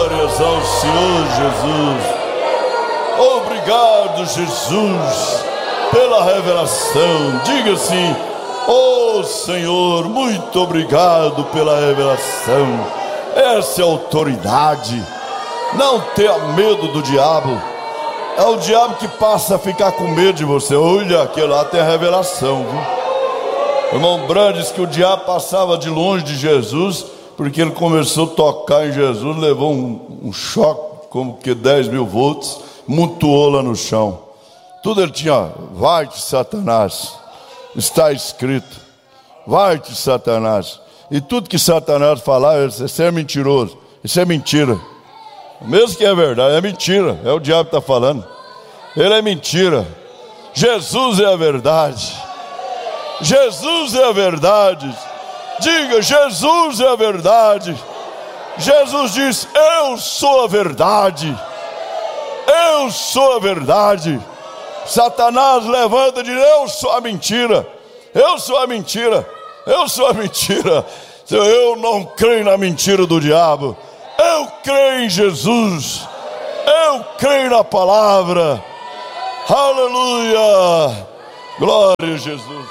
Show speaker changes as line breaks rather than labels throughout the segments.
Glórias ao Senhor Jesus. Obrigado, Jesus, pela revelação. Diga assim: oh Senhor, muito obrigado pela revelação. Essa é a autoridade. Não tenha medo do diabo. É o diabo que passa a ficar com medo de você. Olha, aquele lá tem a revelação, viu? O irmão Branham disse que o diabo passava de longe de Jesus, porque ele começou a tocar em Jesus, levou um choque, como que 10.000 volts, mutuou lá no chão. Tudo ele tinha: vai-te, Satanás, está escrito, vai-te, Satanás. E tudo que Satanás falava, isso é mentiroso, isso é mentira. Mesmo que é verdade, é mentira, é o diabo que está falando. Ele é mentira. Jesus é a verdade. Jesus é a verdade. Diga: Jesus é a verdade. Jesus diz: eu sou a verdade. Eu sou a verdade. Satanás levanta e diz: eu sou a mentira. Eu sou a mentira. Eu sou a mentira. Eu não creio na mentira do diabo. Eu creio em Jesus. Eu creio na palavra. Aleluia. Glória a Jesus.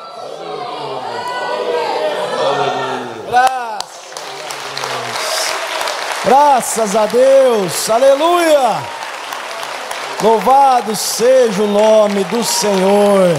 Graças a Deus. Aleluia. Louvado seja o nome do Senhor.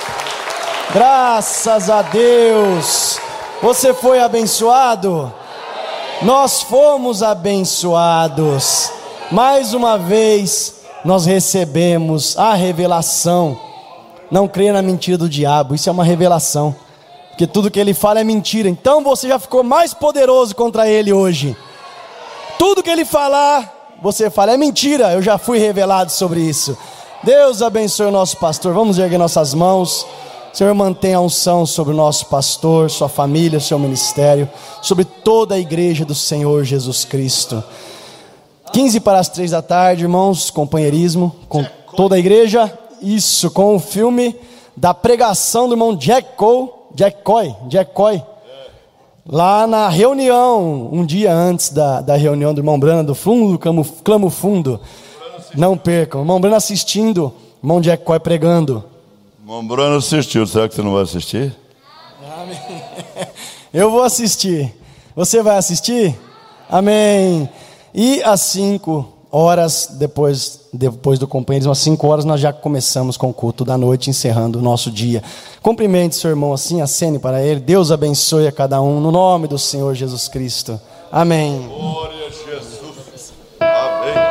Graças a Deus. Você foi abençoado? Nós fomos abençoados. Mais uma vez nós recebemos a revelação. Não creia na mentira do diabo. Isso é uma revelação, porque tudo que ele fala é mentira. Então você já ficou mais poderoso contra ele hoje. Tudo que ele falar, você fala: é mentira, eu já fui revelado sobre isso. Deus abençoe o nosso pastor. Vamos erguer nossas mãos. Senhor, mantenha a unção sobre o nosso pastor, sua família, seu ministério, sobre toda a igreja do Senhor Jesus Cristo. 2:45 da tarde, irmãos, companheirismo com toda a igreja. Isso, com o filme da pregação do irmão Jack Coy. Lá na reunião, um dia antes da reunião do irmão Branham, do fundo do Clamo Fundo. Não percam, irmão Branham assistindo, irmão Jack Coy pregando.
Irmão Branham assistiu, será que você não vai assistir?
Amém. Eu vou assistir. Você vai assistir? Amém. E às 5 horas, depois do companheirismo, às 5 horas nós já começamos com o culto da noite, encerrando o nosso dia. Cumprimente seu irmão assim, acene para ele. Deus abençoe a cada um, no nome do Senhor Jesus Cristo. Amém.
Glória